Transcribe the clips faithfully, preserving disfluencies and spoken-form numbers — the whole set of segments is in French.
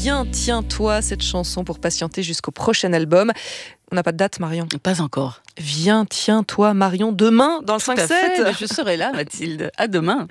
Viens, tiens-toi, cette chanson pour patienter jusqu'au prochain album. On n'a pas de date, Marion? Pas encore. Viens, tiens-toi, Marion, demain dans le cinq sept. Je serai là, Mathilde. À demain.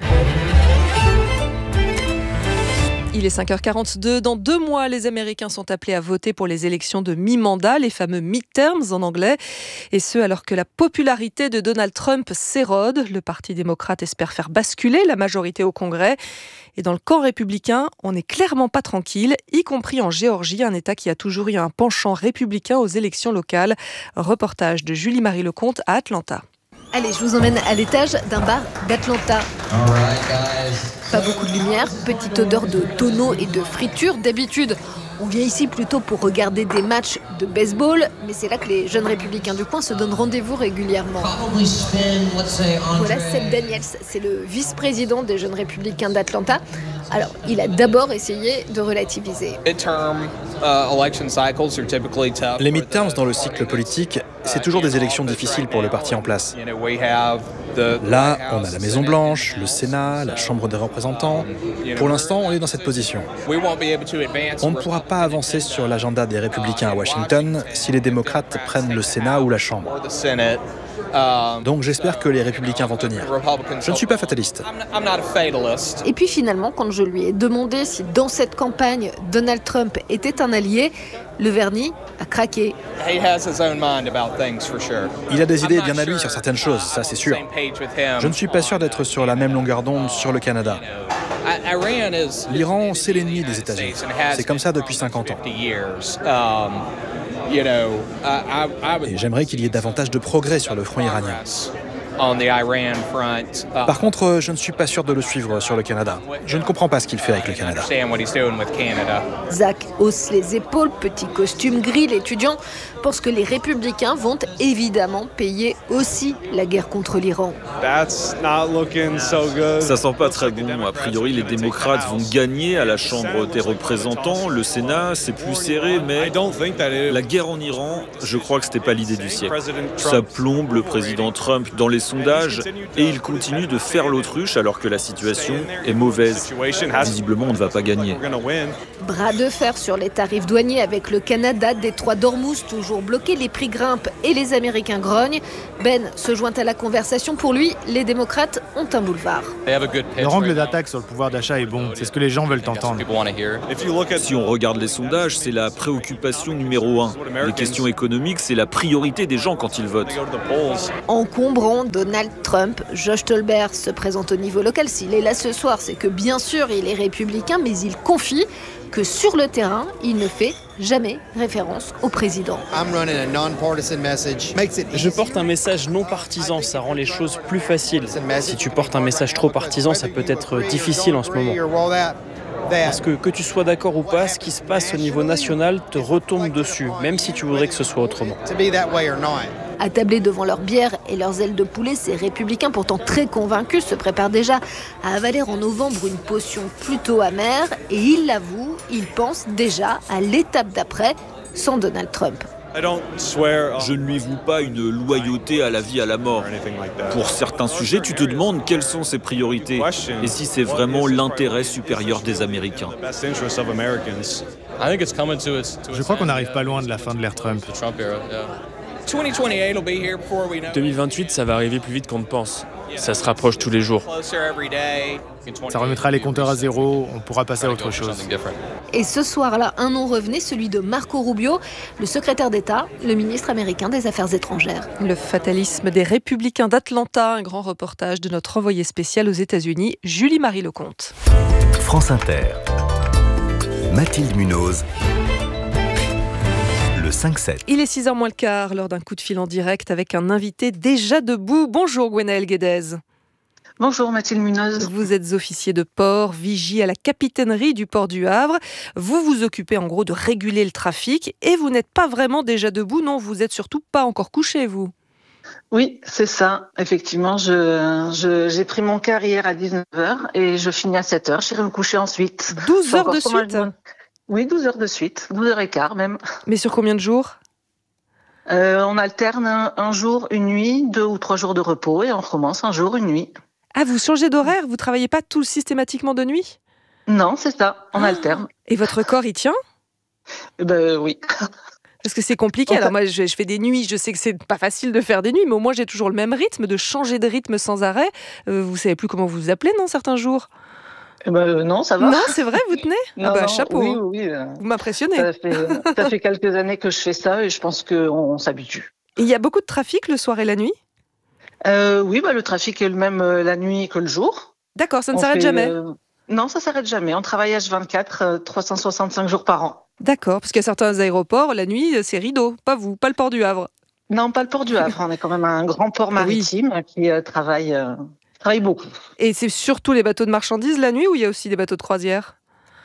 Il est cinq heures quarante-deux. Dans deux mois, les Américains sont appelés à voter pour les élections de mi-mandat, les fameux midterms en anglais. Et ce, alors que la popularité de Donald Trump s'érode. Le Parti démocrate espère faire basculer la majorité au Congrès. Et dans le camp républicain, on n'est clairement pas tranquille, y compris en Géorgie, un État qui a toujours eu un penchant républicain aux élections locales. Reportage de Julie-Marie Lecomte à Atlanta. Allez, je vous emmène à l'étage d'un bar d'Atlanta. Pas beaucoup de lumière, petite odeur de tonneaux et de friture. D'habitude, on vient ici plutôt pour regarder des matchs de baseball, mais c'est là que les jeunes républicains du coin se donnent rendez-vous régulièrement. Voilà Seth Daniels, c'est le vice-président des jeunes républicains d'Atlanta. Alors, il a d'abord essayé de relativiser. Les midterms dans le cycle politique, c'est toujours des élections difficiles pour le parti en place. Là, on a la Maison-Blanche, le Sénat, la Chambre des représentants. Pour l'instant, on est dans cette position. On ne pourra pas avancer sur l'agenda des républicains à Washington si les démocrates prennent le Sénat ou la Chambre. Donc j'espère que les républicains vont tenir. Je ne suis pas fataliste. Et puis finalement, quand je lui ai demandé si dans cette campagne, Donald Trump était un allié, le vernis a craqué. Il a des idées bien à lui sur certaines choses, ça c'est sûr. Je ne suis pas sûr d'être sur la même longueur d'onde sur le Canada. L'Iran, c'est l'ennemi des États-Unis. C'est comme ça depuis cinquante ans. Et j'aimerais qu'il y ait davantage de progrès sur le front iranien. Par contre, je ne suis pas sûr de le suivre sur le Canada. Je ne comprends pas ce qu'il fait avec le Canada. Zach hausse les épaules, petit costume gris. L'étudiant pense que les républicains vont évidemment payer aussi la guerre contre l'Iran. Ça sent pas très bon. A priori, les démocrates vont gagner à la Chambre des représentants. Le Sénat, c'est plus serré, mais la guerre en Iran, je crois que c'était pas l'idée du siècle. Ça plombe le président Trump dans les sondages et il continue de faire l'autruche alors que la situation est mauvaise. Visiblement, on ne va pas gagner. Bras de fer sur les tarifs douaniers avec le Canada, détroit d'Ormuz toujours bloqué, les prix grimpent et les Américains grognent. Ben se joint à la conversation. Pour lui, les démocrates ont un boulevard. Leur angle d'attaque sur le pouvoir d'achat est bon, c'est ce que les gens veulent entendre. Si on regarde les sondages, c'est la préoccupation numéro un. Les questions économiques, c'est la priorité des gens quand ils votent. Encombrant, Donald Trump, Josh Tolbert se présente au niveau local. S'il est là ce soir, c'est que bien sûr il est républicain, mais il confie que sur le terrain, il ne fait jamais référence au président. Je porte un message non partisan, ça rend les choses plus faciles. Si tu portes un message trop partisan, ça peut être difficile en ce moment. Parce que que tu sois d'accord ou pas, ce qui se passe au niveau national te retombe dessus, même si tu voudrais que ce soit autrement. Attablés devant leur bière et leurs ailes de poulet, ces républicains pourtant très convaincus se préparent déjà à avaler en novembre une potion plutôt amère. Et ils l'avouent, ils pensent déjà à l'étape d'après, sans Donald Trump. Je ne lui voue pas une loyauté à la vie, à la mort. Pour certains sujets, tu te demandes quelles sont ses priorités et si c'est vraiment l'intérêt supérieur des Américains. Je crois qu'on n'arrive pas loin de la fin de l'ère Trump. deux mille vingt-huit, ça va arriver plus vite qu'on ne pense. Ça se rapproche tous les jours. Ça remettra les compteurs à zéro, on pourra passer à autre chose. Et ce soir-là, un nom revenait, celui de Marco Rubio, le secrétaire d'État, le ministre américain des Affaires étrangères. Le fatalisme des républicains d'Atlanta, un grand reportage de notre envoyée spéciale aux États-Unis, Julie-Marie Lecomte. France Inter. Mathilde Munoz. Le cinq sept. Il est six heures moins le quart, lors d'un coup de fil en direct avec un invité déjà debout. Bonjour Gwenaëlle Guédez. Bonjour Mathilde Munoz. Vous êtes officier de port, vigie à la capitainerie du port du Havre. Vous vous occupez en gros de réguler le trafic et vous n'êtes pas vraiment déjà debout, non, vous êtes surtout pas encore couché, vous. Oui, c'est ça. Effectivement, je, je, j'ai pris mon quart hier à dix-neuf heures et je finis à sept heures. J'irai me coucher ensuite. douze heures de suite de... Oui, douze heures de suite, douze heures et quart même. Mais sur combien de jours ? euh, On alterne un, un jour, une nuit, deux ou trois jours de repos et on recommence un jour, une nuit. Ah, vous changez d'horaire ? Vous travaillez pas tout systématiquement de nuit ? Non, c'est ça, on Ah. alterne. Et votre corps, il tient? Eh ben oui. Parce que c'est compliqué. En fait- Alors moi, je, je fais des nuits. Je sais que c'est pas facile de faire des nuits, mais au moins j'ai toujours le même rythme, de changer de rythme sans arrêt. Euh, vous savez plus comment vous vous appelez, non, certains jours? Eh ben, euh, non, ça va. Non, c'est vrai, vous tenez? Non, Ah bah non, chapeau. oui, hein. oui, oui, euh, Vous m'impressionnez. ça fait, ça fait quelques années que je fais ça et je pense qu'on on s'habitue. Et il y a beaucoup de trafic le soir et la nuit? Euh, oui, bah, le trafic est le même euh, la nuit que le jour. D'accord, ça ne On s'arrête fait, jamais. euh, Non, ça s'arrête jamais. On travaille H vingt-quatre, euh, trois cent soixante-cinq jours par an. D'accord, parce qu'il y a certains aéroports, la nuit, c'est rideau. Pas vous, pas le port du Havre. Non, pas le port du Havre. On est quand même un grand port maritime qui euh, travaille, euh, travaille beaucoup. Et c'est surtout les bateaux de marchandises la nuit ou il y a aussi des bateaux de croisière?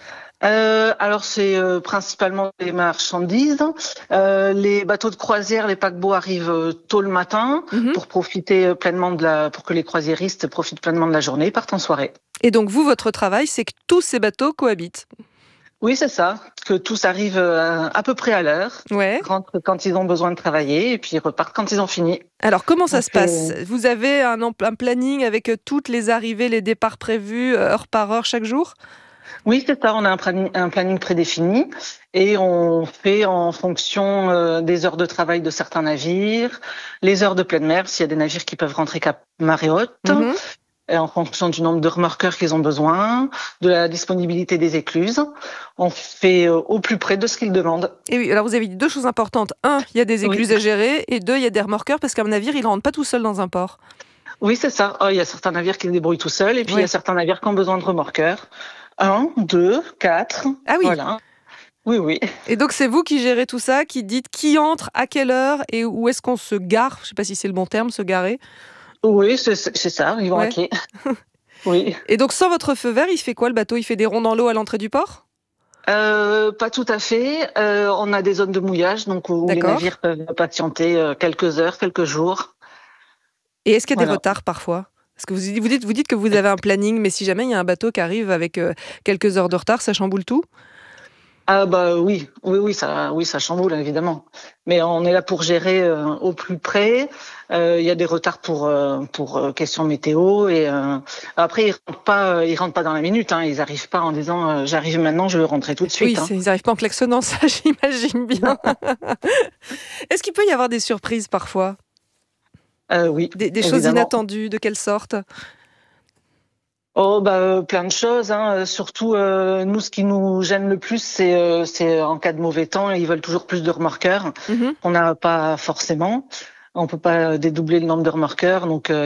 Euh, alors c'est euh, principalement des marchandises. Euh, les bateaux de croisière, les paquebots arrivent euh, tôt le matin Mhm. pour profiter euh, pleinement de la, pour que les croisiéristes profitent pleinement de la journée et partent en soirée. Et donc vous, votre travail, c'est que tous ces bateaux cohabitent. Oui, c'est ça. Que tous arrivent euh, à peu près à l'heure, Ouais. rentrent quand ils ont besoin de travailler et puis repartent quand ils ont fini. Alors comment ça On se fait- passe? Vous avez un, em- un planning avec euh, toutes les arrivées, les départs prévus, euh, heure par heure chaque jour? Oui, c'est ça. On a un planning, un planning prédéfini et on fait en fonction euh, des heures de travail de certains navires, les heures de pleine mer, s'il y a des navires qui peuvent rentrer qu'à marée haute, Mhm. et en fonction du nombre de remorqueurs qu'ils ont besoin, de la disponibilité des écluses. On fait euh, au plus près de ce qu'ils demandent. Et oui, alors vous avez dit deux choses importantes. Un, il y a des Oui. écluses à gérer. Et deux, il y a des remorqueurs parce qu'un navire, il ne rentre pas tout seul dans un port. Oui, c'est ça. Oh, il y a certains navires qui se débrouillent tout seuls et puis Ouais. il y a certains navires qui ont besoin de remorqueurs. Un, deux, quatre. Ah oui. Voilà. Oui, oui. Et donc c'est vous qui gérez tout ça, qui dites qui entre, à quelle heure et où est-ce qu'on se gare. Je ne sais pas si c'est le bon terme, se garer. Oui, c'est c'est ça. Ils vont Ouais. à quai. Oui. Et donc sans votre feu vert, il fait quoi le bateau? Il fait des ronds dans l'eau à l'entrée du port? Euh, pas tout à fait. Euh, on a des zones de mouillage, donc où les D'accord. navires peuvent patienter euh, quelques heures, quelques jours. Et est-ce qu'il y a des Voilà. retards parfois? Parce que vous, vous, dites, vous dites que vous avez un planning, mais si jamais il y a un bateau qui arrive avec euh, quelques heures de retard, ça chamboule tout? Ah bah oui, oui, oui, ça, oui, ça chamboule évidemment. Mais on est là pour gérer euh, au plus près. Euh, Il y a des retards pour euh, pour euh, questions météo et euh, après ils rentrent pas, euh, ils rentrent pas dans la minute. Hein, ils arrivent pas en disant euh, j'arrive maintenant, je veux rentrer tout de suite. Oui, hein. c'est- ils n'arrivent pas en klaxonnant, ça j'imagine bien. Est-ce qu'il peut y avoir des surprises parfois? Euh, oui, Des, des choses évidemment. inattendues, de quelle sorte? Oh bah euh, plein de choses. Hein. Euh, Surtout euh, nous, ce qui nous gêne le plus, c'est euh, c'est en cas de mauvais temps, ils veulent toujours plus de remorqueurs. Mhm. On n'a pas forcément. On peut pas dédoubler le nombre de remorqueurs, donc. Euh,